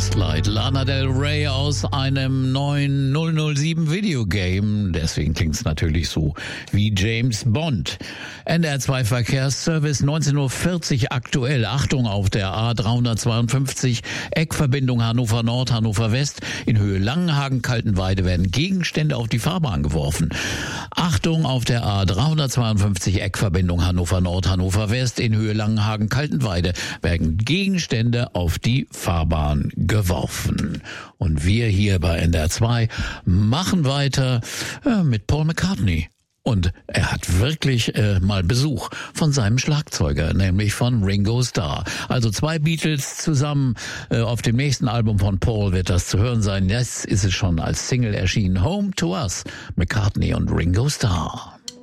Last Light. Lana Del Rey aus einem neuen 007 Videogame. Deswegen klingt's natürlich so wie James Bond. NDR2 Verkehrsservice 19:40 Uhr aktuell. Achtung auf der A352 Eckverbindung Hannover Nord, Hannover West. In Höhe Langenhagen-Kaltenweide werden Gegenstände auf die Fahrbahn geworfen. Achtung auf der A352 Eckverbindung Hannover Nord, Hannover West. In Höhe Langenhagen-Kaltenweide werden Gegenstände auf die Fahrbahn geworfen. Und wir hier bei NDR 2 machen weiter mit Paul McCartney. Und er hat wirklich mal Besuch von seinem Schlagzeuger, nämlich von Ringo Starr. Also 2 Beatles zusammen. Auf dem nächsten Album von Paul wird das zu hören sein. Jetzt ist es schon als Single erschienen. Home to Us, McCartney und Ringo Starr.